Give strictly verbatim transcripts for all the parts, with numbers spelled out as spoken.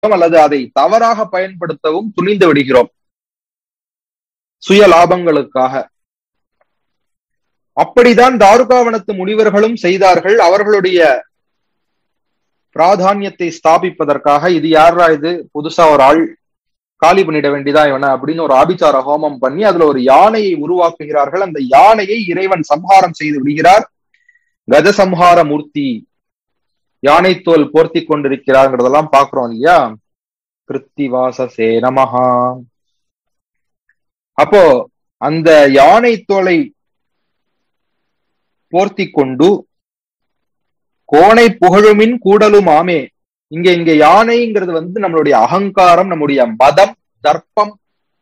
அல்லது அதை தவறாக பயன்படுத்தவும் துணிந்து விடுகிறோம் சுய லாபங்களுக்காக. அப்படிதான் தாருகாவனத்து முனிவர்களும் செய்தார்கள். அவர்களுடைய பிராதானியத்தை ஸ்தாபிப்பதற்காக இது யாரா இது புதுசா ஒரு ஆள் காலி பண்ணிட வேண்டியதா இவன அப்படின்னு ஒரு ஆபிச்சார ஹோமம் பண்ணி அதுல ஒரு யானையை உருவாக்குகிறார்கள். அந்த யானையை இறைவன் சம்ஹாரம் செய்து விடுகிறார். கஜசம்ஹார மூர்த்தி யானை தோல் போர்த்தி கொண்டிருக்கிறார்ங்கிறதெல்லாம் பாக்குறோம் இல்லையா. கிருத்திவாசசே நமஹா. அப்போ அந்த யானை தோலை போர்த்தி கொண்டு கோணை புகழுமின் கூடலும் ஆமே. இங்க இங்க யானைங்கிறது வந்து நம்மளுடைய அகங்காரம், நம்முடைய மதம், தர்ப்பம்,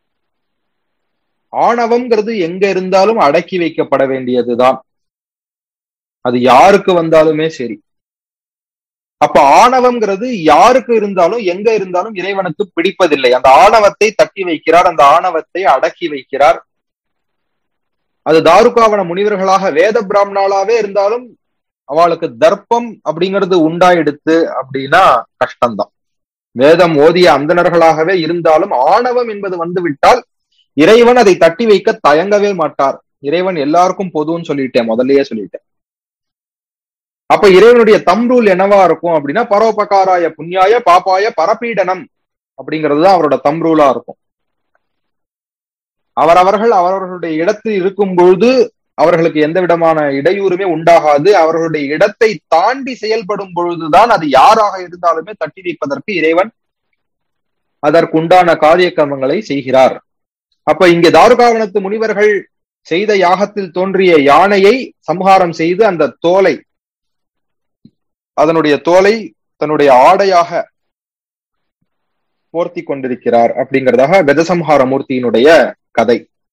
ஆணவம்ங்கிறது எங்க இருந்தாலும் அடக்கி வைக்கப்பட வேண்டியதுதான். அது யாருக்கு வந்தாலுமே சரி. அப்ப ஆணவம்ங்கிறது யாருக்கு இருந்தாலும் எங்க இருந்தாலும் இறைவனுக்கு பிடிப்பதில்லை. அந்த ஆணவத்தை தட்டி வைக்கிறார், அந்த ஆணவத்தை அடக்கி வைக்கிறார். அது தாருகாவன முனிவர்களாக வேத பிராமணாலாவே இருந்தாலும் அவளுக்கு தர்ப்பம் அப்படிங்கிறது உண்டாயிடுத்து அப்படின்னா கஷ்டம்தான். வேதம் ஓதிய அந்தணர்களாகவே இருந்தாலும் ஆணவம் என்பது வந்து விட்டால் இறைவன் அதை தட்டி வைக்க தயங்கவே மாட்டார். இறைவன் எல்லாருக்கும் பொதுன்னு சொல்லிட்டேன், முதல்லயே சொல்லிட்டேன். அப்ப இறைவனுடைய தம்ரூல் என்னவா இருக்கும் அப்படின்னா பரோபகாராய புண்ணியாய பாப்பாய பரபீடனம் அப்படிங்கிறதுதான் அவரோட தம்ரூலா இருக்கும். அவரவர்கள் அவரவர்களுடைய இடத்தில் இருக்கும் பொழுது அவர்களுக்கு எந்த விதமான இடையூறுமே உண்டாகாது. அவர்களுடைய இடத்தை தாண்டி செயல்படும் பொழுதுதான் அது யாராக இருந்தாலுமே தட்டி வைப்பதற்கு இறைவன் அதற்குண்டான காரிய கர்மங்களை செய்கிறார். அப்ப இங்க தாருகாவனத்து முனிவர்கள் செய்த யாகத்தில் தோன்றிய யானையை சம்ஹாரம் செய்து அந்த தோலை அதனுடைய தோலை தன்னுடைய ஆடையாக போர்த்தி கொண்டிருக்கிறார் அப்படிங்கிறதாக கஜசம்ஹார மூர்த்தியினுடைய கதை.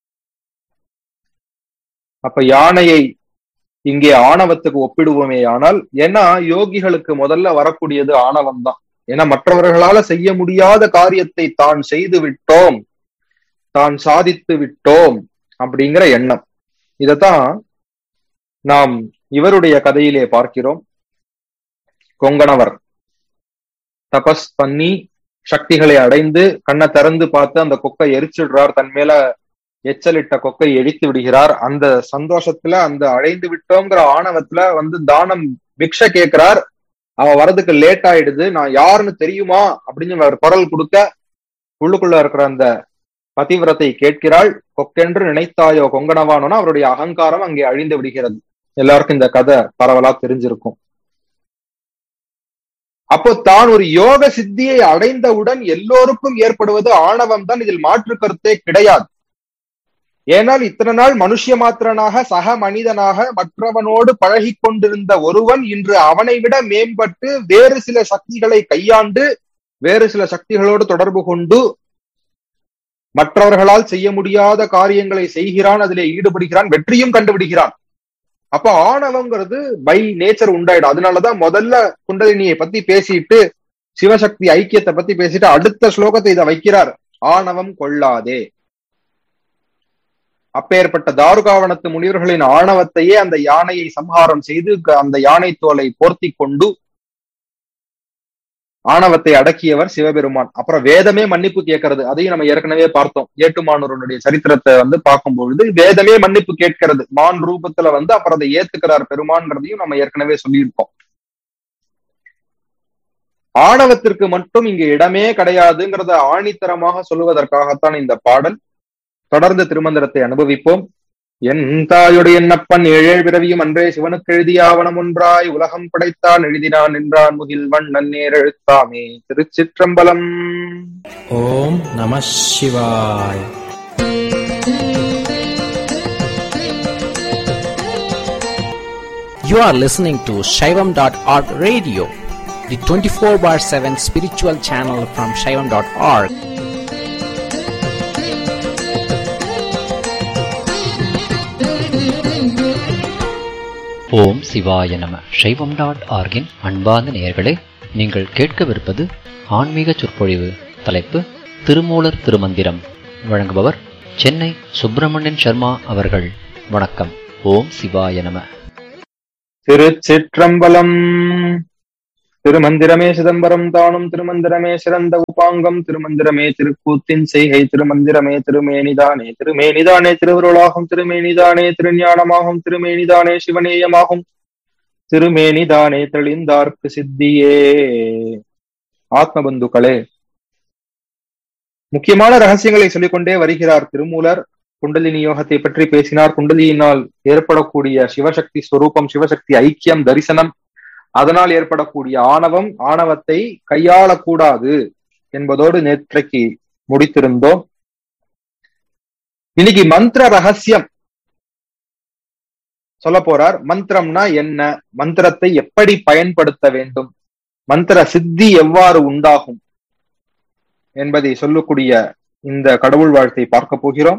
அப்ப யானையை இங்கே ஆணவத்துக்கு ஒப்பிடுவோமே ஆனால், ஏன்னா யோகிகளுக்கு முதல்ல வரக்கூடியது ஆணவம் தான். ஏன்னா மற்றவர்களால செய்ய முடியாத காரியத்தை தான் செய்து விட்டோம், தான் சாதித்து விட்டோம் அப்படிங்கிற எண்ணம். இதத்தான் நாம் இவருடைய கதையிலே பார்க்கிறோம். கொங்கணவர் தபஸ் பண்ணி சக்திகளை அடைந்து கண்ணை திறந்து பார்த்து அந்த கொக்கை எரிச்சிடுறார். தன் மேல எச்சலிட்ட கொக்கை எரித்து விடுகிறார். அந்த சந்தோஷத்துல, அந்த அடைந்து விட்டோங்கிற ஆணவத்துல வந்து தானம் பிக்ஷ கேட்கிறார். அவ வரதுக்கு லேட் ஆயிடுது. நான் யாருன்னு தெரியுமா அப்படின்னு அவர் குரல் கொடுக்க உள்ளுக்குள்ள இருக்கிற அந்த பதிவிரத்தை கேட்கிறாள். கொக்கென்று நினைத்தாயோ கொங்கணவானோன்னா அவருடைய அகங்காரம் அங்கே அழிந்து விடுகிறது. எல்லாருக்கும் இந்த கதை பரவலா தெரிஞ்சிருக்கும். அப்போ தான் ஒரு யோக சித்தியை அடைந்தவுடன் எல்லோருக்கும் ஏற்படுவது ஆணவம் தான். இதில் மாற்று கருத்தே கிடையாது. ஏனால் இத்தனை நாள் மனுஷ மாத்திரனாக சக மனிதனாக மற்றவனோடு பழகி கொண்டிருந்த ஒருவன் இன்று அவனை விட மேம்பட்டு வேறு சில சக்திகளை கையாண்டு வேறு சில சக்திகளோடு தொடர்பு கொண்டு மற்றவர்களால் செய்ய முடியாத காரியங்களை செய்கிறான், அதிலே ஈடுபடுகிறான், வெற்றியும் கண்டுபிடிக்கிறான். அப்ப ஆணவங்கிறது பை நேச்சர் உண்டாயிடும். அதனாலதான் முதல்ல குண்டலினியை பத்தி பேசிட்டு சிவசக்தி ஐக்கியத்தை பத்தி பேசிட்டு அடுத்த ஸ்லோகத்தை இதை வைக்கிறார். ஆணவம் கொள்ளாதே. அப்பேற்பட்ட தாருகாவனத்து முனிவர்களின் ஆணவத்தையே அந்த யானையை சம்ஹாரம் செய்து அந்த யானை தோலை போர்த்தி கொண்டு ஆணவத்தை அடக்கியவர் சிவபெருமான். அப்புறம் வேதமே மன்னிப்பு கேட்கறது, அதையும் நம்ம ஏற்கனவே பார்த்தோம். ஏட்டுமானூருடைய சரித்திரத்தை வந்து பார்க்கும் பொழுது வேதமே மன்னிப்பு கேட்கிறது மான் ரூபத்துல வந்து. அப்புறம் அதை ஏத்துக்கிறார் பெருமான்றதையும் நம்ம ஏற்கனவே சொல்லியிருக்கோம். ஆணவத்திற்கு மட்டும் இங்கு இடமே கிடையாதுங்கிறத ஆணித்தரமாக சொல்லுவதற்காகத்தான் இந்த பாடல். தொடர்ந்து திருமந்திரத்தை அனுபவிப்போம். என் தாயுடைய என்னப்பன் ஏழேழு பிறவியும் அன்றே சிவனுக்கு எழுதிய ஆவணம் ஒன்றாய் உலகம் படைத்தான் எழுதினான் என்றான் முகில் வண்ணன் நேர் எழுத்தாமே. திருச்சிற்றம்பலம். ஓம் நம சிவாய். You are listening to Shaivam dot org radio, the twenty-four bar seven spiritual channel from Shaivam dot org. ஓம் சிவாய நம. சைவம் டாட் ஆர்கின் அன்பார்ந்த நேயர்களே, நீங்கள் கேட்கவிருப்பது ஆன்மீக சொற்பொழிவு. தலைப்பு திருமூலர் திருமந்திரம். வழங்குபவர் சென்னை சுப்பிரமணியன் சர்மா அவர்கள். வணக்கம். ஓம் சிவாய நம. திருச்சிற்றம்பலம். திருமந்திரமே சிதம்பரம் தானும் திருமந்திரமே சிறந்த உபாங்கம் திருமந்திரமே திருக்கூத்தின் செய்கை திருமந்திரமே திருமேனிதானே திருமேனிதானே திருவருளாகும் திருமேனிதானே திருஞானமாகும் திருமேனிதானே சிவநேயமாகும் திருமேனிதானே தெளிந்தார்க்கு சித்தியே. ஆத்மபந்துக்களே, முக்கியமான ரகசியங்களை சொல்லிக்கொண்டே வருகிறார் திருமூலர். குண்டலினி யோகத்தை பற்றி பேசினார். குண்டலியினால் ஏற்படக்கூடிய சிவசக்தி ஸ்வரூபம், சிவசக்தி ஐக்கியம், தரிசனம், அதனால் ஏற்படக்கூடிய ஆணவம், ஆணவத்தை கையாளக்கூடாது என்பதோடு நேற்றைக்கு முடித்திருந்தோம். இன்னைக்கு மந்திர ரகசியம் சொல்ல போறார். மந்திரம்னா என்ன, மந்திரத்தை எப்படி பயன்படுத்த வேண்டும், மந்திர சித்தி எவ்வாறு உண்டாகும் என்பதை சொல்லக்கூடிய இந்த கடவுள் வாழ்த்தை பார்க்க போகிறோம்.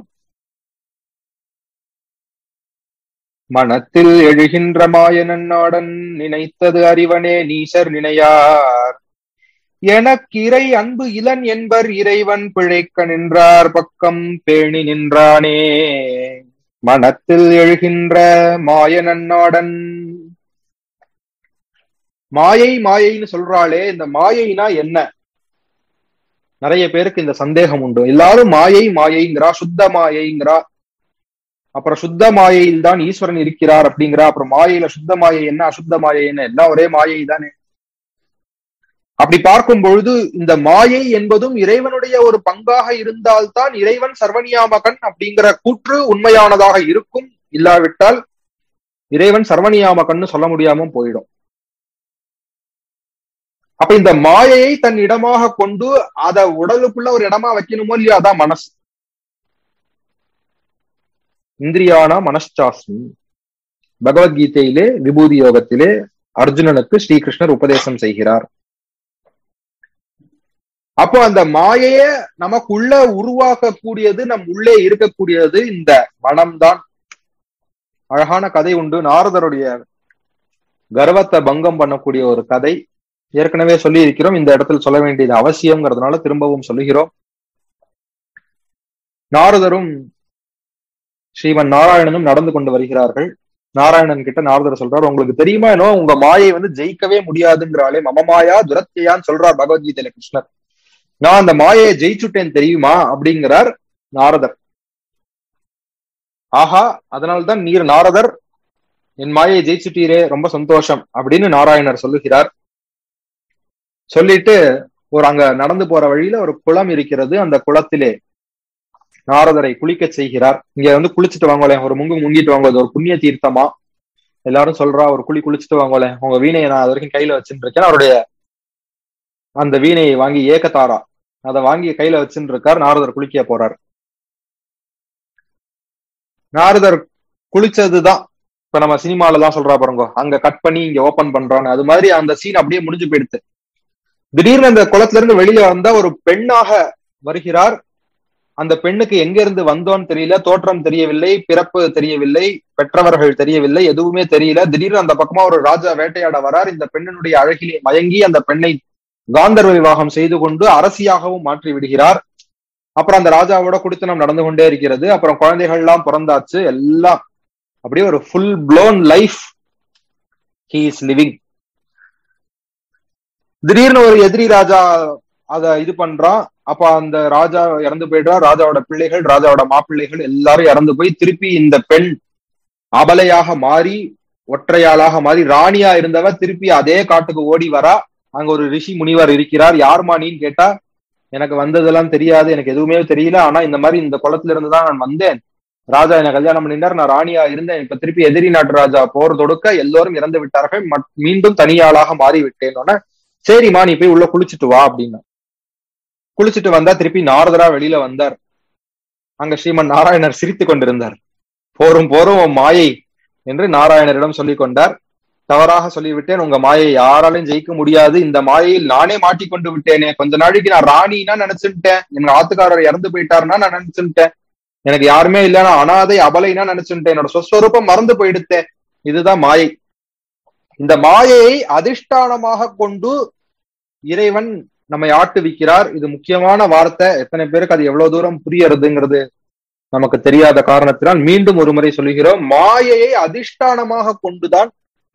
மனத்தில் எழுகின்ற மாயனன் நாடன் நினைத்தது அறிவனே நீசர் நினையார் எனக்கிரை அன்பு இளன் என்பர் இறைவன் பிழைக்க நின்றார் பக்கம் பேணி நின்றானே. மனத்தில் எழுகின்ற மாயனன் நாடன், மாயை மாயைன்னு சொல்றாளே, இந்த மாயைனா என்ன? நிறைய பேருக்கு இந்த சந்தேகம் உண்டு. எல்லாரும் மாயை மாயைங்கிறா, சுத்த மாயைங்கிறா, அப்புறம் சுத்த மாயையில் தான் ஈஸ்வரன் இருக்கிறார் அப்படிங்கிறா, அப்புறம் மாயையில சுத்த மாயை என்ன அசுத்த மாயை என்ன, எல்லாம் ஒரே மாயை தானே. அப்படி பார்க்கும் பொழுது இந்த மாயை என்பதும் இறைவனுடைய ஒரு பங்காக இருந்தால்தான் இறைவன் சர்வநியாமகன் அப்படிங்கிற கூற்று உண்மையானதாக இருக்கும். இல்லாவிட்டால் இறைவன் சர்வநியாமகன்னு சொல்ல முடியாம போயிடும். அப்ப இந்த மாயையை தன் இடமாக கொண்டு அத உடலுக்குள்ள ஒரு இடமா வைக்கணுமோ இல்லையா, அதான் மனசு. இந்திரியானா மனச்சாஸ்மி, பகவத்கீதையிலே விபூதி யோகத்திலே அர்ஜுனனுக்கு ஸ்ரீகிருஷ்ணர் உபதேசம் செய்கிறார். அப்போ அந்த மாயைய நமக்குள்ள உருவாக்கக்கூடியது, நம் உள்ளே இருக்கக்கூடியது இந்த மனம்தான். அழகான கதை உண்டு, நாரதருடைய கர்வத்தை பங்கம் பண்ணக்கூடிய ஒரு கதை. ஏற்கனவே சொல்லி இருக்கிறோம், இந்த இடத்துல சொல்ல வேண்டியது அவசியம்ங்கிறதுனால திரும்பவும் சொல்லுகிறோம். நாரதரும் ஸ்ரீமன் நாராயணனும் நடந்து கொண்டு வருகிறார்கள். நாராயணன் கிட்ட நாரதர் சொல்றார், உங்களுக்கு தெரியுமா என்னோ உங்க மாயை வந்து ஜெயிக்கவே முடியாதுங்கிறாலே, மமமாயா துரத்தையான்னு சொல்றார் பகவத்கீதையில கிருஷ்ணர். நான் அந்த மாயையை ஜெயிச்சுட்டேன் தெரியுமா அப்படிங்கிறார் நாரதர். ஆஹா, அதனால்தான் நீர் நாரதர் என் மாயை ஜெயிச்சுட்டீரே, ரொம்ப சந்தோஷம் அப்படின்னு நாராயணர் சொல்லுகிறார். சொல்லிட்டு ஒரு அங்க நடந்து போற வழியில ஒரு குளம் இருக்கிறது. அந்த குளத்திலே நாரதரை குளிக்க செய்கிறார். இங்க வந்து குளிச்சுட்டு வாங்கலேன், ஒரு முங்கு முங்கிட்டு வாங்க, ஒரு புண்ணிய தீர்த்தமா எல்லாரும் சொல்றா, ஒரு குழி குளிச்சுட்டு வாங்கலேன், உங்க வீணையை நான் அது வரைக்கும் கையில வச்சுட்டு இருக்கேன். அவருடைய அந்த வீணையை வாங்கி ஏகத்தாரா அதை வாங்கி கையில வச்சுட்டு இருக்கார். நாரதர் குளிக்க போறார். நாரதர் குளிச்சதுதான் இப்ப நம்ம சினிமால எல்லாம் சொல்றா பாருங்க, அங்க கட் பண்ணி இங்க ஓபன் பண்றான்னு, அது மாதிரி அந்த சீன் அப்படியே முடிஞ்சு போயிடுது. திடீர்னு அந்த குளத்துல இருந்து வெளியில வந்தா ஒரு பெண்ணாக வருகிறார். அந்த பெண்ணுக்கு எங்க இருந்து வந்தோன்னு தெரியல, தோற்றம் தெரியவில்லை, பிறப்பு தெரியவில்லை, பெற்றவர்கள் தெரியவில்லை, எதுவுமே தெரியல. திடீர்னு அந்த பக்கமா ஒரு ராஜா வேட்டையாட வரார். இந்த பெண்ணினுடைய அழகிலே மயங்கி அந்த பெண்ணை காந்தர்வ விவாகம் செய்து கொண்டு அரசியாகவும் மாற்றி விடுகிறார். அப்புறம் அந்த ராஜாவோட குடித்தனம் நடந்து கொண்டே இருக்கிறது. அப்புறம் குழந்தைகள் எல்லாம் பிறந்தாச்சு. எல்லாம் அப்படியே ஒரு full blown life he is living. திடீர்னு ஒரு எதிரி ராஜா அத இது பண்றான். அப்ப அந்த ராஜா இறந்து போயிடுறார். ராஜாவோட பிள்ளைகள், ராஜாவோட மாப்பிள்ளைகள் எல்லாரும் இறந்து போய் திருப்பி இந்த பெண் அபலையாக மாறி, ஒற்றையாளாக மாறி, ராணியா இருந்தவ திருப்பி அதே காட்டுக்கு ஓடி வரா. அங்க ஒரு ரிஷி முனிவர் இருக்கிறார். யாருமா நீன்னு கேட்டா, எனக்கு வந்ததெல்லாம் தெரியாது, எனக்கு எதுவுமே தெரியல, ஆனா இந்த மாதிரி இந்த குளத்துல இருந்துதான் நான் வந்தேன். ராஜா என்ன கல்யாணம் பண்ணிட்டார், நான் ராணியா இருந்தேன், இப்ப திருப்பி எதிரி நாட்டு ராஜா போர் தொடுக்க எல்லோரும் இறந்து விட்டார்கள், மீண்டும் தனியாளாக மாறி விட்டேன். சரிம்மா நீ போய் உள்ள குளிச்சுட்டு வா அப்படின்னு குளிச்சுட்டு வந்தா திருப்பி நாரதரா வெளியில வந்தார். அங்க ஸ்ரீமன் நாராயணர் சிரித்து கொண்டிருந்தார். போரும் போரும் மாயை என்று நாராயணரிடம் சொல்லிக் கொண்டார். தவறாக சொல்லிவிட்டேன், உங்க மாயை யாராலையும் ஜெயிக்க முடியாது, இந்த மாயையில் நானே மாட்டிக்கொண்டு விட்டேனே. கொஞ்ச நாளைக்கு நான் ராணினா நினைச்சுட்டேன், எங்க ஆத்துக்காரர் இறந்து போயிட்டாருன்னா நான் நினைச்சுட்டேன், எனக்கு யாருமே இல்லைன்னா அனாதை அபலைனா நினைச்சுட்டேன், என்னோட சொஸ்வரூபம் மறந்து போயிடுத்தேன். இதுதான் மாயை. இந்த மாயையை அதிஷ்டானமாக கொண்டு இறைவன் நம்மை ஆட்டுவிக்கிறார். இது முக்கியமான வார்த்தை. எத்தனை பேருக்கு அது எவ்வளவு தூரம் புரியறதுங்கிறது நமக்கு தெரியாத காரணத்தினால் மீண்டும் ஒரு முறை சொல்லுகிறோம். மாயையை அதிஷ்டானமாக கொண்டுதான்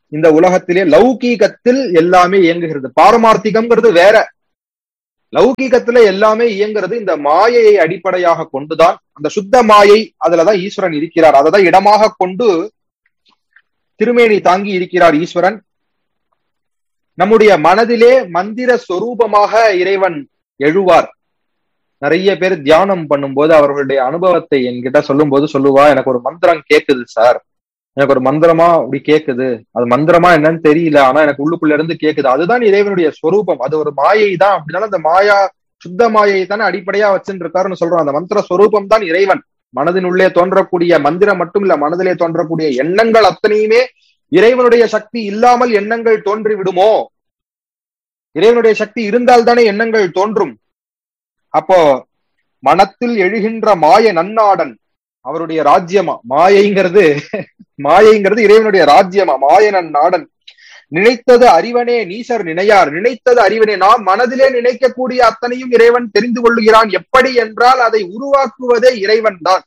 இந்த உலகத்திலே லௌகீகத்தில் எல்லாமே இயங்குகிறது. பாரமார்த்திகம்ங்கிறது வேற. லௌகீகத்துல எல்லாமே இயங்குறது இந்த மாயையை அடிப்படையாக கொண்டுதான். அந்த சுத்த மாயை, அதுலதான் ஈஸ்வரன் இருக்கிறார். அததான் இடமாக கொண்டு திருமேனி தாங்கி இருக்கிறார் ஈஸ்வரன். நம்முடைய மனதிலே மந்திர சொரூபமாக இறைவன் எழுவார். நிறைய பேர் தியானம் பண்ணும்போது அவர்களுடைய அனுபவத்தை என்கிட்ட சொல்லும் போது சொல்லுவா, எனக்கு ஒரு மந்திரம் கேக்குது சார், எனக்கு ஒரு மந்திரமா அப்படி கேக்குது, அது மந்திரமா என்னன்னு தெரியல, ஆனா எனக்கு உள்ளுக்குள்ள இருந்து கேக்குது. அதுதான் இறைவனுடைய ஸ்வரூபம். அது ஒரு மாயை தான். அப்படின்னாலும் அந்த மாயா சுத்த மாயை தானே அடிப்படையா வச்சுட்டு இருக்காருன்னு சொல்றோம். அந்த மந்திர ஸ்வரூபம் தான் இறைவன். மனதினுள்ளே தோன்றக்கூடிய மந்திரம் மட்டும் இல்ல, மனதிலே தோன்றக்கூடிய எண்ணங்கள் அத்தனையுமே இறைவனுடைய சக்தி இல்லாமல் எண்ணங்கள் தோன்றி விடுமோ? இறைவனுடைய சக்தி இருந்தால் தானே எண்ணங்கள் தோன்றும். அப்போ மனத்தில் எழுகின்ற மாய நன்னாடன் அவருடைய ராஜ்யமா? மாயைங்கிறது மாயைங்கிறது இறைவனுடைய ராஜ்யமா? மாய நன்னாடன். நினைத்தது அறிவனே நீசர் நினையார். நினைத்தது அறிவனே, நாம் மனதிலே நினைக்கக்கூடிய அத்தனையும் இறைவன் தெரிந்து கொள்ளுகிறான். எப்படி என்றால் அதை உருவாக்குவதே இறைவன் தான்.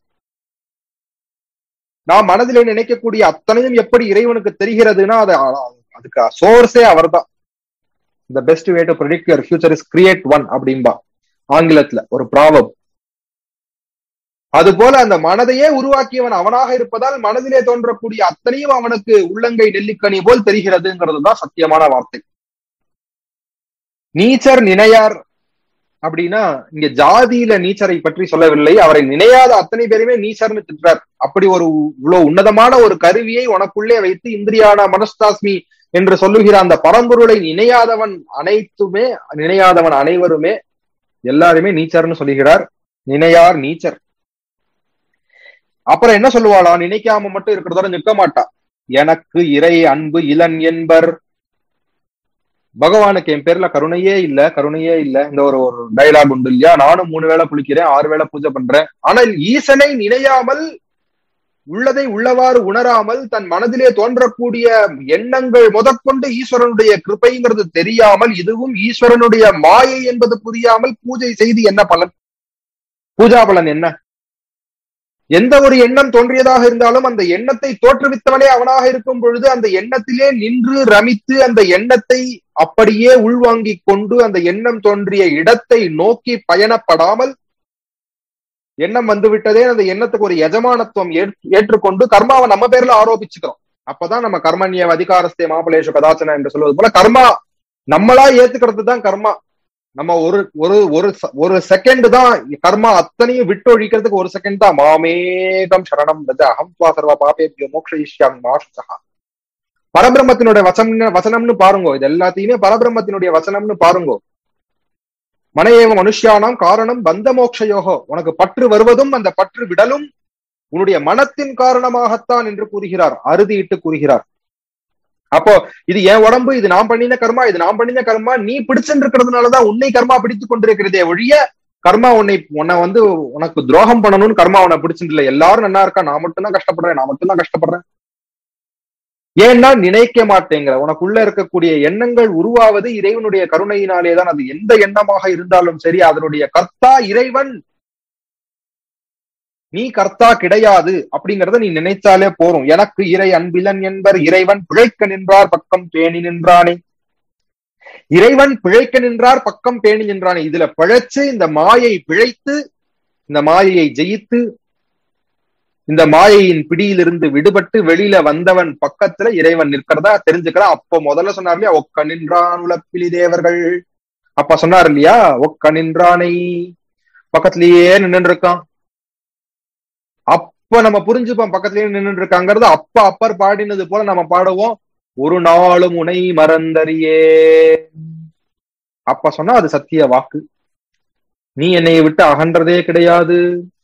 நாம் மனதிலே நினைக்கக்கூடிய அத்தனையும் எப்படி இறைவனுக்கு தெரிகிறதுனா அது அதுக்கு சோர்ஸே அவர் தான். The best way to predict your future is create one அப்படின்பா ஆங்கிலத்துல ஒரு ப்ராவர்ப். அது போல அந்த மனதையே உருவாக்கியவன் அவனாக இருப்பதால் மனதிலே தோன்றக்கூடிய அத்தனையும் அவனுக்கு உள்ளங்கை நெல்லிக்கனி போல் தெரிகிறதுங்கிறது தான் சத்தியமான வார்த்தை. நீச்சர் நினையார் அப்படின்னா இங்க ஜாதியில நீச்சரை பற்றி சொல்லவில்லை. அவரை நினையாத அத்தனை பேருமே நீச்சர்னு திட்டார். அப்படி ஒரு இவ்வளவு உன்னதமான ஒரு கருவியை உனக்குள்ளே வைத்து இந்திரியான மனஸ்தாஸ்மி என்று சொல்லுகிற அந்த பரம்பொருளை நினையாதவன் அனைத்துமே, நினையாதவன் அனைவருமே எல்லாருமே நீச்சர்னு சொல்லுகிறார். நினையார் நீச்சர். அப்புறம் என்ன சொல்லுவாளா? நினைக்காம மட்டும் இருக்கிறதோட நிற்க மாட்டா. எனக்கு இறை அன்பு இளன் என்பர். பகவானுக்கு என் பேர்ல கருணையே இல்ல, கருணையே இல்ல. இந்த ஒரு ஒரு டைலாக் உண்டு இல்லையா? நானும் மூணு வேளை குளிக்கிறேன், ஆறு வேளை பூஜை பண்றேன், ஆனால் ஈசனை நினையாமல், உள்ளதை உள்ளவாறு உணராமல், தன் மனதிலே தோன்றக்கூடிய எண்ணங்கள் முதற்கொண்டு ஈஸ்வரனுடைய கிருபைங்கிறது தெரியாமல், இதுவும் ஈஸ்வரனுடைய மாயை என்பது புரியாமல் பூஜை செய்து என்ன பலன்? பூஜா பலன் என்ன? எந்த ஒரு எண்ணம் தோன்றியதாக இருந்தாலும் அந்த எண்ணத்தை தோற்றுவித்தவனே அவனாக இருக்கும் பொழுது அந்த எண்ணத்திலே நின்று ரமித்து அந்த எண்ணத்தை அப்படியே உள்வாங்கி கொண்டு அந்த எண்ணம் தோன்றிய இடத்தை நோக்கி பயணப்படாமல், எண்ணம் வந்து விட்டதே அந்த எண்ணத்துக்கு ஒரு எஜமானத்துவம் ஏற்றுக்கொண்டு கர்மாவை நம்ம பேர்ல ஆரோபிச்சுக்கிறோம். அப்பதான் நம்ம கர்மண்ய அதிகாரஸ்தே மாபலேஷு கதாச்சன என்று சொல்வது போல கர்மா நம்மளா ஏத்துக்கிறது தான் கர்மா. நம்ம ஒரு ஒரு ஒரு செகண்ட் தான் கர்மா அத்தனையும் விட்டு ஒழிக்கிறதுக்கு ஒரு செகண்ட் தான். மாமேகம் சரணம் ரஜ அகம் துவா சர்வ பாபேப்யோ மோக்ஷயிஷ்யாமி மா சுச்சஹ. பரபிரம்மத்தினுடைய வசனம் வசனம்னு பாருங்கோ. இது எல்லாத்தையுமே பரபிரம்மத்தினுடைய வசனம்னு பாருங்கோ. மனையேவ மனுஷியானாம் காரணம் பந்த மோக்ஷயோகோ. உனக்கு பற்று வருவதும் அந்த பற்று விடலும் உன்னுடைய மனத்தின் காரணமாகத்தான் என்று கூறுகிறார், அறுதியிட்டு கூறுகிறார். அப்போ இது என் உடம்பு, இது நான் பண்ணின கர்மா, இது நான் பண்ணின கர்மா, நீ பிடிச்சுட்டு இருக்கிறதுனாலதான் உன்னை கர்மா பிடித்துக் கொண்டிருக்கிறதே ஒழிய கர்மா உன்னை உன்னை வந்து உனக்கு துரோகம் பண்ணணும்னு கர்மா உன்னை பிடிச்சிட்டு இல்லை. எல்லாரும் நல்லா இருக்கா, நான் மட்டும்தான் கஷ்டப்படுறேன், நான் மட்டும்தான் கஷ்டப்படுறேன். ஏன்னா நினைக்க மாட்டேங்கிற. உனக்குள்ள இருக்கக்கூடிய எண்ணங்கள் உருவாவது இறைவனுடைய கருணையினாலேதான். அது எந்த எண்ணமாக இருந்தாலும் சரி, அதனுடைய கர்த்தா இறைவன், நீ கர்த்தா கிடையாது அப்படிங்கறத நீ நினைச்சாலே போறோம். எனக்கு இறை அன்பிலன் என்பர் இறைவன் பிழைக்க நின்றார் பக்கம் பேணி நின்றானே. இறைவன் பிழைக்க நின்றார் பக்கம் பேணி நின்றானே. இதுல பிழைச்சு இந்த மாயை பிழைத்து இந்த மாயையை ஜெயித்து இந்த மாயையின் பிடியிலிருந்து விடுபட்டு வெளியில வந்தவன் பக்கத்துல இறைவன் நிற்கிறதா தெரிஞ்சுக்கிறான். அப்ப முதல்ல சொன்னார் இல்லையா, ஒக்க நின்றான் உலப்பிலி தேவர்கள். அப்ப சொன்னார் இல்லையா, ஒக்க நின்றானை, பக்கத்திலேயே நின்று இருக்கான். அப்ப நம்ம புரிஞ்சுப்போம் பக்கத்திலேயே நின்று இருக்காங்கிறது. அப்ப அப்பர் பாடினது போல நம்ம பாடுவோம், ஒரு நாளும் உனை மறந்தறியே. அப்ப சொன்னா அது சத்திய வாக்கு. நீ என்னைய விட்டு அகன்றதே கிடையாது.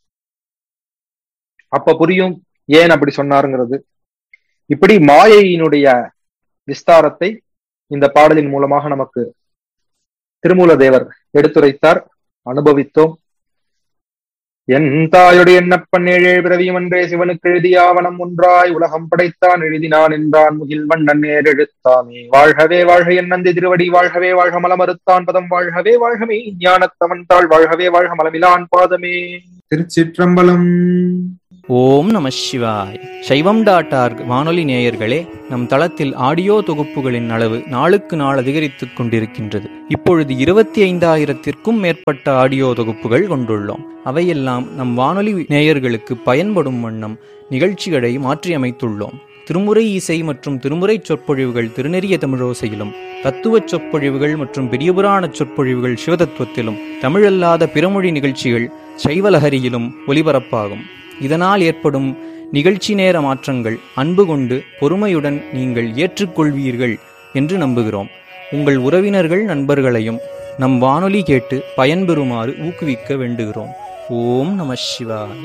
அப்ப புரியும் ஏன் அப்படி சொன்னாருங்கிறது. இப்படி மாயையினுடைய விஸ்தாரத்தை இந்த பாடலின் மூலமாக நமக்கு திருமூல தேவர் எடுத்துரைத்தார், அனுபவித்தோம். என் தாயுடைய எண்ணப்பன் ஏழே பிறவியும் அன்றே சிவனுக்கு எழுதியாவனம் ஒன்றாய் உலகம் படைத்தான் எழுதினான் என்றான் முகில் வண்ணன் நேர் எழுத்தாமே. வாழ்கவே வாழ்க என் நந்தி திருவடி, வாழ்கவே வாழ்க மலமறுத்தான் பதம், வாழ்கவே வாழ்கமே ஞானத்தவன் தாள், வாழ்கவே வாழ்க மலமிலான் பாதமே. திருச்சிற்றம்பலம். ஓம் நம சிவாய். சைவம் டாட் ஆர்க் வானொலி நேயர்களே, நம் தளத்தில் ஆடியோ தொகுப்புகளின் அளவு நாளுக்கு நாள் அதிகரித்துக் கொண்டிருக்கின்றது. இப்பொழுது இருபத்தி ஐந்தாயிரத்திற்கும் மேற்பட்ட ஆடியோ தொகுப்புகள் கொண்டுள்ளோம். அவையெல்லாம் நம் வானொலி நேயர்களுக்கு பயன்படும் வண்ணம் நிகழ்ச்சிகளை மாற்றியமைத்துள்ளோம். திருமுறை இசை மற்றும் திருமுறை சொற்பொழிவுகள் திருநெறிய தமிழோசையிலும், தத்துவ சொற்பொழிவுகள் மற்றும் பெரியபுராண சொற்பொழிவுகள் சிவதத்துவத்திலும், தமிழல்லாத பிறமொழி நிகழ்ச்சிகள் சைவலஹரியிலும் ஒலிபரப்பாகும். இதனால் ஏற்படும் நிகழ்ச்சி நேர மாற்றங்கள் அன்பு கொண்டு பொறுமையுடன் நீங்கள் ஏற்றுக்கொள்வீர்கள் என்று நம்புகிறோம். உங்கள் உறவினர்கள் நண்பர்களையும் நம் வானொலி கேட்டு பயன்பெறுமாறு ஊக்குவிக்க வேண்டுகிறோம். ஓம் நம சிவாய.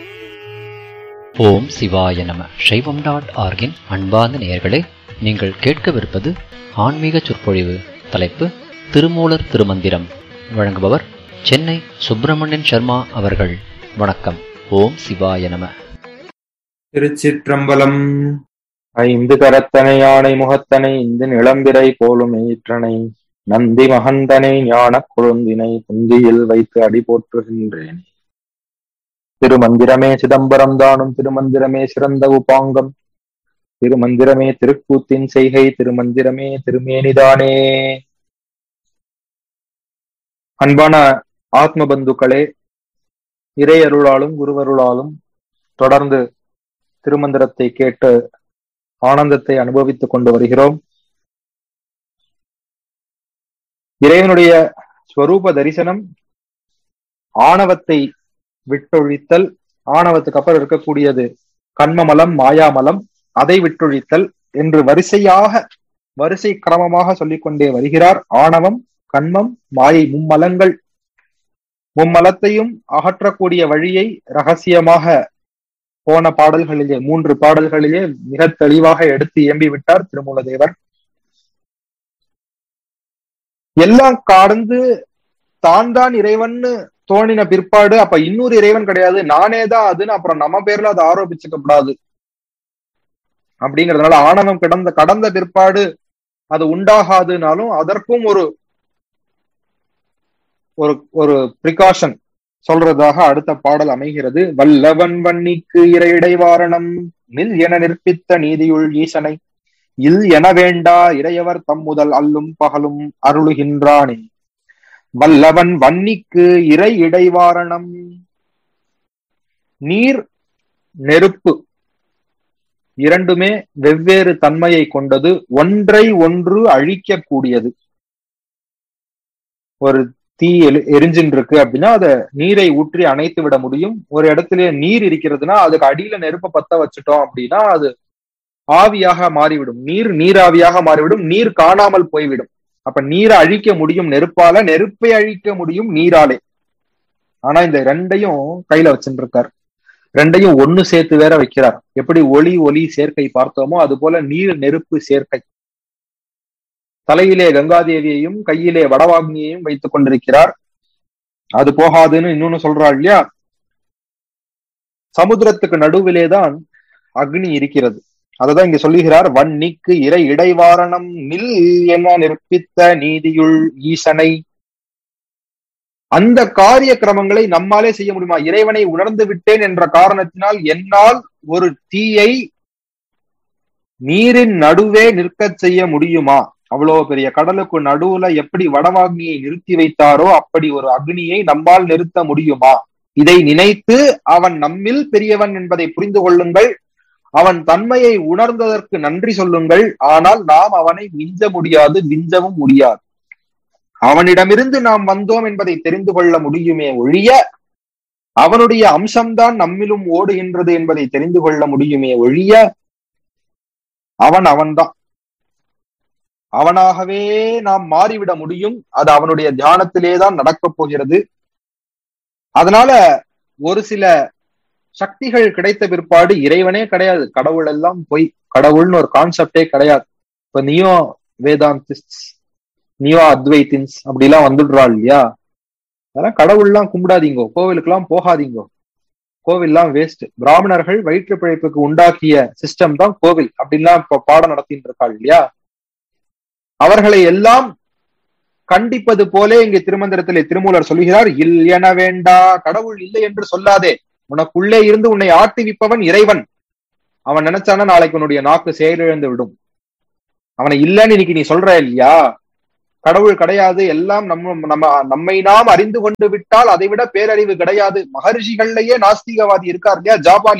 ஓம் சிவாய நம. சைவம் டாட் ஆர்கின் அன்பார்ந்த நேயர்களே, நீங்கள் கேட்கவிருப்பது ஆன்மீக சொற்பொழிவு. தலைப்பு திருமூலர் திருமந்திரம். வழங்குபவர் சென்னை சுப்பிரமணியன் சர்மா அவர்கள். வணக்கம். ஓம் சிவாய நம. திருச்சிற்றம்பலம். ஐந்து கரத்தனை யானை முகத்தனை இந்த நிளம்பிரை போலும் ஈற்றனை நந்தி மகந்தனை ஞான கொழுந்தினை குந்தியில் வைத்து அடி போற்றுகின்றேன். திருமந்திரமே சிதம்பரம் தானும், திருமந்திரமே சிறந்த உபாங்கம், திருமந்திரமே திருக்கூத்தின் செய்கை, திருமந்திரமே திருமேனிதானே. அன்பான ஆத்ம பந்துக்களே, இறையருளாலும் குருவருளாலும் தொடர்ந்து திருமந்திரத்தை கேட்டு ஆனந்தத்தை அனுபவித்துக் கொண்டு வருகிறோம். இறைவனுடைய ஸ்வரூப தரிசனம், ஆணவத்தை விட்டொழித்தல், ஆணவத்துக்கு அப்புறம் இருக்கக்கூடியது கண்மமலம் மாயாமலம், அதை விட்டொழித்தல் என்று வரிசையாக வரிசை கிரமமாக சொல்லிக்கொண்டே வருகிறார். ஆணவம், கண்மம், மாயை மும்மலங்கள், மும்மலத்தையும் அகற்றக்கூடிய வழியை ரகசியமாக போன பாடல்களிலே மூன்று பாடல்களிலே மிக தெளிவாக எடுத்து இயம்பி விட்டார் திருமூலதேவர். எல்லாம் கடந்து தான் தான் இறைவன்னு தோணின பிற்பாடு அப்ப இன்னொரு இறைவன் கிடையாது, நானேதான் அதுன்னு அப்புறம் நம்ம பேர்ல அதை ஆரோபிச்சுக்கப்படாது அப்படிங்கிறதுனால ஆணவம் கிடந்த கடந்த பிற்பாடு அது உண்டாகாதுனாலும் அதற்கும் ஒரு ஒரு ஒரு பிரிகாஷன் சொல்றதாக அடுத்த பாடல் அமைகிறது. வல்லவன் வன்னிக்கு இறையிடைவாரணம் நில் என நிற்பித்த நீதியுள் ஈசனை இல் என வேண்டா இறையவர் தம் முதல் அல்லும் பகலும் அருளுகின்றானே. வல்லவன் வன்னிக்கு இறை இடைவாரணம். நீர் நெருப்பு இரண்டுமே வெவ்வேறு தன்மையை கொண்டது, ஒன்றை ஒன்று அழிக்கக்கூடியது. ஒரு தீ எரி எரிஞ்சின் இருக்கு அப்படின்னா அதை நீரை ஊற்றி அணைத்து விட முடியும். ஒரு இடத்துல நீர் இருக்கிறதுனா அதுக்கு அடியில நெருப்பை பத்த வச்சுட்டோம் அப்படின்னா அது ஆவியாக மாறிவிடும், நீர் நீராவியாக மாறிவிடும், நீர் காணாமல் போய்விடும். அப்ப நீரை அழிக்க முடியும் நெருப்பால, நெருப்பை அழிக்க முடியும் நீராலே. ஆனா இந்த ரெண்டையும் கையில வச்சுட்டு இருக்கார், ரெண்டையும் ஒண்ணு சேர்த்து வேற வைக்கிறார். எப்படி ஒளி ஒலி சேர்க்கை பார்த்தோமோ அது போல நீர் நெருப்பு சேர்க்கை. தலையிலே கங்காதேவியையும் கையிலே வடவாக்னியையும் வைத்துக் கொண்டிருக்கிறார். அது போகாதுன்னு இன்னொன்னு சொல்றாள் இல்லையா, சமுத்திரத்துக்கு நடுவிலேதான் அக்னி இருக்கிறது. அததான் இங்க சொல்லுகிறார். வன்னிக்கு இறை இடைவாரணம் நில் என நிற்பித்த நீதியுள் ஈசனை. அந்த காரிய கிரமங்களை நம்மாலே செய்ய முடியுமா? இறைவனை உணர்ந்து விட்டேன் என்ற காரணத்தினால் என்னால் ஒரு தீயை நீரின் நடுவே நிற்கச் செய்ய முடியுமா? அவ்வளவு பெரிய கடலுக்கு நடுவுல எப்படி வடவாக்னியை நிறுத்தி வைத்தாரோ அப்படி ஒரு அக்னியை நம்மால் நிறுத்த முடியுமா? இதை நினைத்து அவன் நம்மில் பெரியவன் என்பதை புரிந்து கொள்ளுங்கள். அவன் தன்மையை உணர்ந்ததற்கு நன்றி சொல்லுங்கள். ஆனால் நாம் அவனை மிஞ்ச முடியாது, விஞ்சவும் முடியாது. அவனிடமிருந்து நாம் வந்தோம் என்பதை தெரிந்து கொள்ள முடியுமே ஒழிய, அவனுடைய அம்சம்தான் நம்மிலும் ஓடுகின்றது என்பதை தெரிந்து கொள்ள முடியுமே ஒழிய, அவன் அவன்தான், அவனாகவே நாம் மாறிவிட முடியும். அது அவனுடைய தியானத்திலேதான் நடக்கப் போகிறது. அதனால ஒரு சில சக்திகள் கிடைத்த பிற்பாடு இறைவனே கிடையாது, கடவுள் எல்லாம் போய், கடவுள்னு ஒரு கான்செப்டே கிடையாது. இப்ப நியோ வேதாந்திஸ்ட், நியோ அத்வைத்தின்ஸ் அப்படி எல்லாம் வந்துடுறாள் இல்லையா, அதெல்லாம் கடவுள்லாம் கும்பிடாதீங்கோ, கோவிலுக்கு எல்லாம் போகாதீங்கோ, கோவில் எல்லாம் வேஸ்ட். பிராமணர்கள் வயிற்று பிழைப்புக்கு உண்டாக்கிய சிஸ்டம் தான் கோவில் அப்படின்லாம் இப்ப பாடம் நடத்திட்டு இருக்காள் இல்லையா. அவர்களை எல்லாம் கண்டிப்பது போலே இங்கே திருமந்திரத்திலே திருமூலர் சொல்லுகிறார். இல் என வேண்டா, கடவுள் இல்லை என்று சொல்லாதே. உனக்குள்ளே இருந்து உன்னை ஆட்டுவிப்பவன் இறைவன். அவன் நினைச்சானா நாளைக்கு உன்னுடைய நாக்கு செயலிழந்து விடும். அவனை இல்லைன்னு இன்னைக்கு நீ சொல்ற இல்லையா, கடவுள் கிடையாது, எல்லாம் நம்ம நம்ம நம்மை நாம் அறிந்து கொண்டு விட்டால் அதை விட பேரறிவு கிடையாது. மகரிஷிகள்லயே நாஸ்திகவாதி இருக்கார் இல்லையா, ஜாபாலி.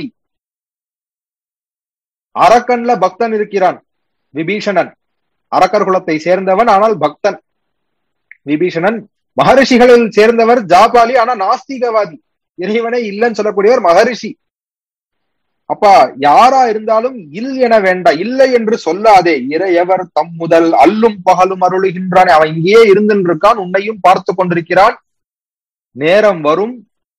அரக்கன்ல பக்தன் இருக்கிறான், விபீஷணன். அரக்கர் குலத்தை சேர்ந்தவன், ஆனால் பக்தன் விபீஷணன். மகரிஷிகளில் சேர்ந்தவர் ஜாபாலி, ஆனா நாஸ்திகவாதி, இறைவனே இல்லைன்னு சொல்லக்கூடியவர் மகரிஷி. அப்ப யாரா இருந்தாலும் இல் என வேண்டாம், இல்லை என்று சொல்லாதே. இறையவர் தம் முதல் அல்லும் பகலும் அருளுகின்றான். அவன் இங்கேயே இருந்துன்னு இருக்கான், உன்னையும் பார்த்து கொண்டிருக்கிறான். நேரம் வரும்,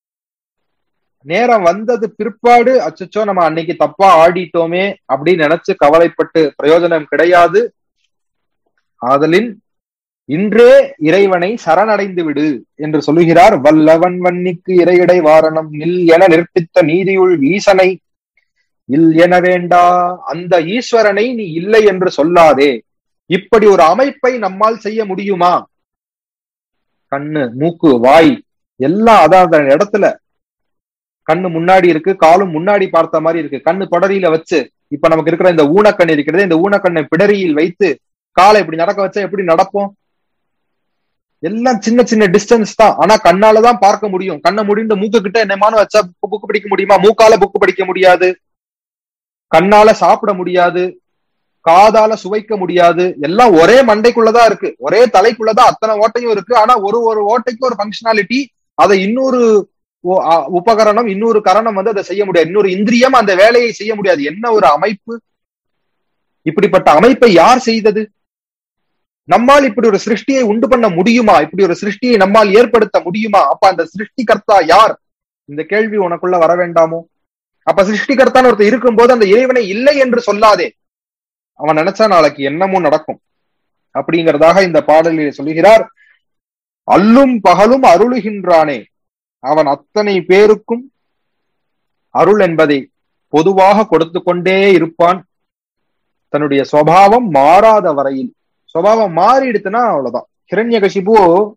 நேரம் வந்தது பிற்பாடு அச்சச்சோ நம்ம அன்னைக்கு தப்பா ஆடிட்டோமே அப்படின்னு நினைச்சு கவலைப்பட்டு பிரயோஜனம் கிடையாது. ஆதலின் இன்றே இறைவனை சரணடைந்து விடு என்று சொல்லுகிறார். வல்லவன் வன்னிக்கு இறையடை வாரணம் நில் என நிற்பித்த நீதியுள் ஈசனை இல் என வேண்டா. அந்த ஈஸ்வரனை நீ இல்லை என்று சொல்லாதே. இப்படி ஒரு அமைப்பை நம்மால் செய்ய முடியுமா? கண்ணு, மூக்கு, வாய் எல்லாம் அதாவது இடத்துல. கண்ணு முன்னாடி இருக்கு, காலும் முன்னாடி பார்த்த மாதிரி இருக்கு. கண்ணு தொடரியில வச்சு, இப்ப நமக்கு இருக்கிற இந்த ஊனக்கண் இருக்கிறது, இந்த ஊனக்கண்ணை பிடரியில் வைத்து காலை இப்படி நடக்க வச்சா எப்படி நடப்போம்? எல்லாம் சின்ன சின்ன டிஸ்டன்ஸ் தான், ஆனா கண்ணாலதான் பார்க்க முடியும். கண்ணை முடிந்து மூக்கு கிட்ட என்னமான வச்சா புக்கு படிக்க முடியுமா? மூக்கால புக்கு படிக்க முடியாது, கண்ணால சாப்பிட முடியாது, காதால சுவைக்க முடியாது. எல்லாம் ஒரே மண்டைக்குள்ளதான் இருக்கு, ஒரே தலைக்குள்ளதான் அத்தனை ஓட்டையும் இருக்கு. ஆனா ஒரு ஒரு ஓட்டைக்கு ஒரு பங்கஷனாலிட்டி. அதை இன்னொரு உபகரணம், இன்னொரு கரணம் வந்து அதை செய்ய முடியாது. இன்னொரு இந்திரியம் அந்த வேலையை செய்ய முடியாது. என்ன ஒரு அமைப்பு! இப்படிப்பட்ட அமைப்பை யார் செய்தது? நம்மால் இப்படி ஒரு சிருஷ்டியை உண்டு பண்ண முடியுமா? இப்படி ஒரு சிருஷ்டியை நம்மால் ஏற்படுத்த முடியுமா? அப்ப அந்த சிருஷ்டிகர்த்தா யார்? இந்த கேள்வி உனக்குள்ள வர வேண்டாமோ? அப்ப சிருஷ்டிகர்த்தான்னு ஒருத்தர் இருக்கும் போது அந்த இறைவனை இல்லை என்று சொல்லாதே. அவன் நினைச்சா நாளைக்கு என்னமும் நடக்கும் அப்படிங்கிறதாக இந்த பாடலில் சொல்லுகிறார். அல்லும் பகலும் அருளுகின்றானே, அவன் அத்தனை பேருக்கும் அருள் என்பதை பொதுவாக கொடுத்து கொண்டே இருப்பான். தன்னுடைய சுபாவம் மாறாத வரையில். சுபாவம் மாறிடுத்துனா அவ்வளவுதான். ஹிரண்யகசிபு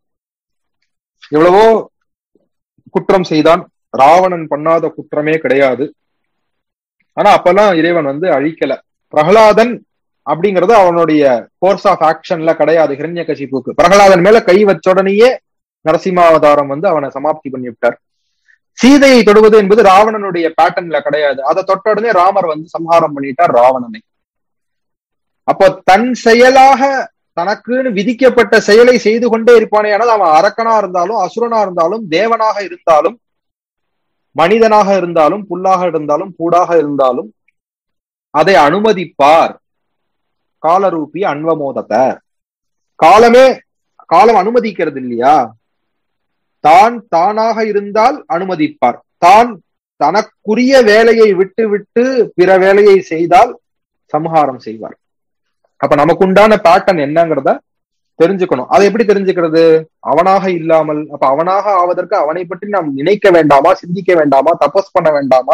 எவ்வளவோ குற்றம் செய்தான், ராவணன் பண்ணாத குற்றமே கிடையாது. ஆனா அப்பெல்லாம் இறைவன் வந்து அழிக்கல. பிரகலாதன் அப்படிங்கிறது அவனுடைய கோர்ஸ் ஆஃப் ஆக்ஷன்ல கிடையாது ஹிரண்யகசிபுக்கு. பிரகலாதன் மேல கை வச்ச உடனேயே நரசிம்மாவதாரம் வந்து அவனை சமாப்தி பண்ணி விட்டார். சீதையை தொடுவது என்பது ராவணனுடைய பேட்டர்ன்ல கிடையாது. அதை தொட்ட உடனே ராமர் வந்து சம்ஹாரம் பண்ணிட்டார் ராவணனை. அப்போ தன் செயலாக தனக்குன்னு விதிக்கப்பட்ட செயலை செய்து கொண்டே இருப்பானே. ஆனால் அவன் அரக்கனா இருந்தாலும், அசுரனா இருந்தாலும், தேவனாக இருந்தாலும், மனிதனாக இருந்தாலும், புல்லாக இருந்தாலும், பூடாக இருந்தாலும் அதை அனுமதிப்பார். காலரூபி அன்வமோதத்தை காலமே காலம் அனுமதிக்கிறது இல்லையா? தான் தானாக இருந்தால் அனுமதிப்பார். தான் தனக்குரிய வேலையை விட்டு விட்டு பிற வேலையை செய்தால் சம்ஹாரம் செய்வார். அப்ப நமக்கு உண்டான பேட்டர்ன் என்னங்கிறத தெரிஞ்சுக்கணும். அதை எப்படி தெரிஞ்சுக்கிறது? அவனாக இல்லாமல். அப்ப அவனாக ஆவதற்கு அவனை பற்றி நாம் நினைக்க வேண்டாமா, சிந்திக்க வேண்டாமா, தபஸ் பண்ண வேண்டாமா?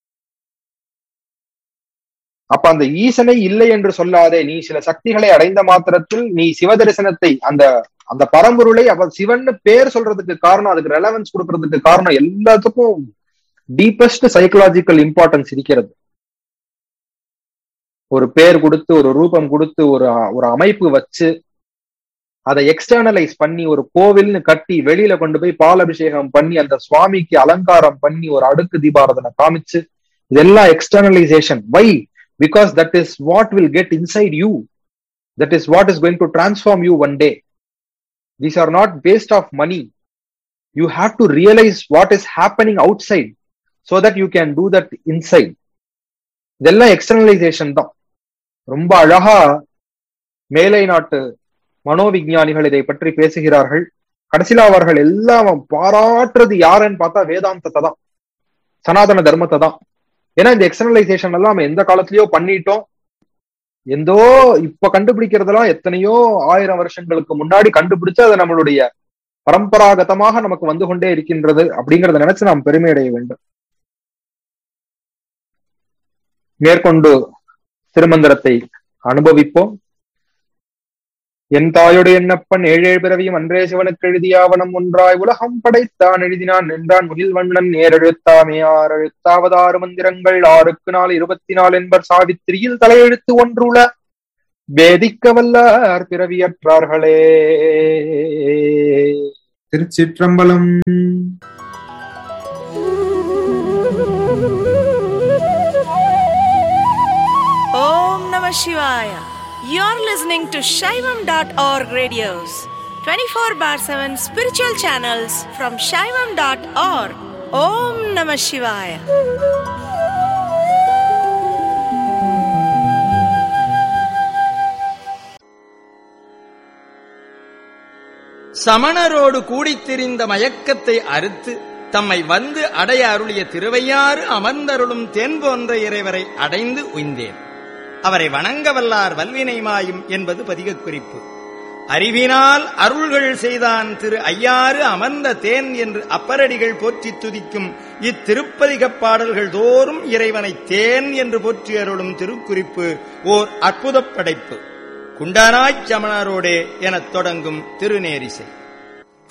அப்ப அந்த ஈசனை இல்லை என்று சொல்லாதே. நீ சில சக்திகளை அடைந்த மாத்திரத்தில் நீ சிவதரிசனத்தை, அந்த அந்த பரம்பொருளை அவ சிவன் பேர் சொல்றதுக்கு காரணம், அதுக்கு ரெலவன்ஸ் கொடுக்கறதுக்கு காரணம், எல்லாத்துக்கும் டீப்பஸ்ட் சைக்கலாஜிக்கல் இம்பார்ட்டன்ஸ் இருக்கிறது. ஒரு பேர் கொடுத்து, ஒரு ரூபம் கொடுத்து, ஒரு ஒரு அமைப்பு வச்சு அதை எக்ஸ்டர்னலைஸ் பண்ணி ஒரு கோவில்னு கட்டி வெளியில கொண்டு போய் பால் அபிஷேகம் பண்ணி அந்த சுவாமிக்கு அலங்காரம் பண்ணி ஒரு அடுக்கு தீபாரதனை காமிச்சு, இதெல்லாம் externalization. Why? Because that is what will get inside you. That is what is going to transform you one day. These are not based off money. You have to realize what is happening outside so that you can do that inside. இதெல்லாம் externalization தான். ரொம்ப அழகா மேலை நாட்டு மனோவிஞ்ஞானிகள் இதை பற்றி பேசுகிறார்கள். கடைசியில அவர்கள் எல்லாம் பாராட்டுறது யாருன்னு பார்த்தா வேதாந்தத்தை தான், சனாதன தர்மத்தை தான். ஏன்னா இந்த எக்ஸ்டர்னலைசேஷன் எல்லாம் நம்ம எந்த காலத்திலயோ பண்ணிட்டோம். எந்தோ இப்ப கண்டுபிடிக்கிறதெல்லாம் எத்தனையோ ஆயிரம் வருஷங்களுக்கு முன்னாடி கண்டுபிடிச்சு அதை நம்மளுடைய பரம்பராகதமாக நமக்கு வந்து கொண்டே இருக்கின்றது அப்படிங்கறத நினைச்சு நாம் பெருமை அடைய வேண்டும். மேற்கொண்டு திருமந்திரத்தை அனுபவிப்போம். என் தாயோடு என்னப்பன் ஏழேழு பிறவியும் அன்றே சிவனுக்கு எழுதியாவனம் ஒன்றாய் உலகம் படைத்தான் எழுதினான் நின்றான் முகில் வண்ணன் நேரெழுத்தாமே ஆறு எழுத்தாவதாறு மந்திரங்கள் ஆறுக்கு நாள் இருபத்தி நாலு என்பர் சாவித்திரியில் தலையெழுத்து ஒன்றுல வேதிக்க வல்லார் பிறவியற்றார்களே. திருச்சிற்றம்பலம். Om Namah Shivaya. You're listening to Shaivam dot org radios, twenty-four bar seven spiritual channels from Shaivam dot org. Om Namah Shivaya. சமணரோடு கூடித் திரிந்த மயக்கத்தை அறுத்து தம்மை வந்து அடைய அருளிய திருவையாறு அமர்ந்தருளும் தென் போன்ற இறைவரை அடைந்து உய்ந்தேன். அவரை வணங்க வல்லார் வல்வினை மாயும் என்பது பதிகக் குறிப்பு. அறிவினால் அருள்கள் செய்தான் திரு ஐயாறு அமர்ந்த தேன் என்று அப்பரடிகள் போற்றித் துதிக்கும் இத்திருப்பதிகப் பாடல்கள் தோறும் இறைவனை தேன் என்று போற்றி அருளும் திருக்குறிப்பு ஓர் அற்புதப் படைப்பு. குண்டனாய்ச் சமணரோடே எனத் தொடங்கும் திருநேரிசை.